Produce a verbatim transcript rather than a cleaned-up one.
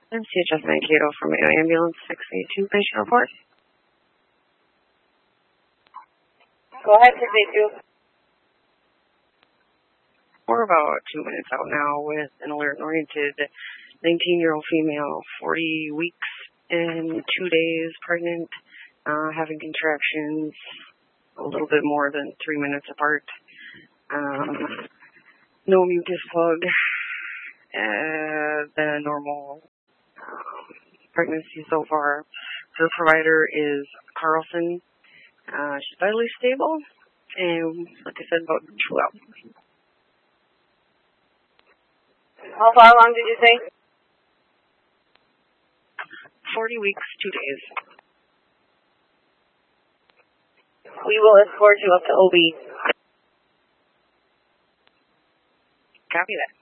M C H S Mankato from Ambulance six eight two, patient report. Go ahead, six eight two. We're about two minutes out now with an alert-oriented nineteen-year-old female, forty weeks and two days pregnant, uh, having contractions a little bit more than three minutes apart. Um, no mucus plug, uh, the normal um, pregnancy so far. Her provider is Carlson. Uh, she's vitally stable, and like I said, about two hours. How far along did you say? forty weeks, two days. We will escort you up to O B. Copy that.